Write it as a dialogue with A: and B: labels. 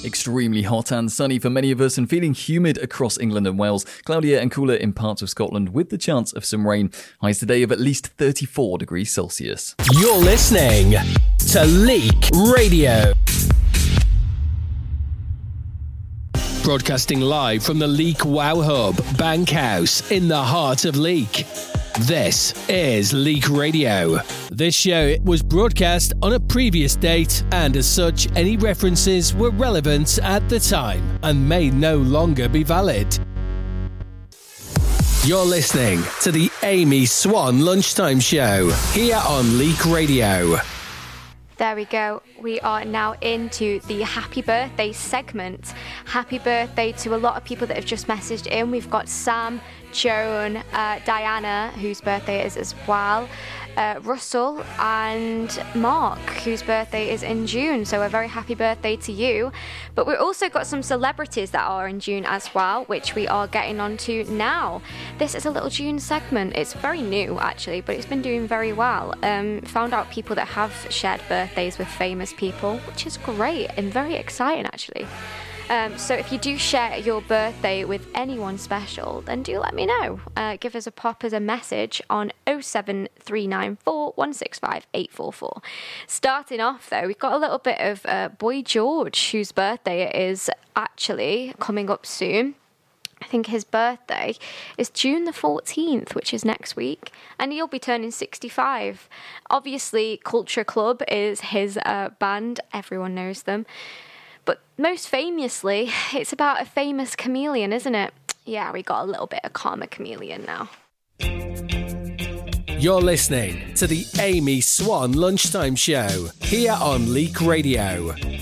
A: Extremely hot and sunny for many of us and feeling humid across England and Wales. Cloudier and cooler in parts of Scotland with the chance of some rain. Highs today of at least 34 degrees Celsius.
B: You're listening to Leak Radio. Broadcasting live from the Leak Wow Hub, Bankhouse, in the heart of Leak. This is Leak Radio. This show was broadcast on a previous date, and as such, any references were relevant at the time and may no longer be valid. You're listening to the Amy Swan Lunchtime Show here on Leak Radio.
C: There we go. We are now into the happy birthday segment. Happy birthday to a lot of people that have just messaged in. We've got Sam, Joan, Diana, whose birthday it is as well, Russell and Mark, whose birthday is in June. So a very happy birthday to you. But we've also got some celebrities that are in June as well, which we are getting onto now. This is a little June segment. It's very new actually, but it's been doing very well. Found out people that have shared birthdays with famous people, which is great and very exciting actually. So if you do share your birthday with anyone special, then do let me know. Give us a pop as a message on 07394 165 844. Starting off though, we've got a little bit of Boy George, whose birthday is actually coming up soon. I think his birthday is June the 14th, which is next week, and he'll be turning 65. Obviously, Culture Club is his band. Everyone knows them. But most famously, it's about a famous chameleon, isn't it? Yeah, we got a little bit of Karma Chameleon now.
B: You're listening to the Amy Swan Lunchtime Show here on Leak Radio.